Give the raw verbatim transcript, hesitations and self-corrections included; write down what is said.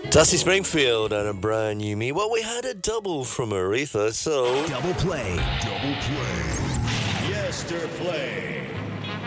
Dusty Springfield and a brand new me. Well, we had a double from Aretha, so Double play. Double play. Yester play.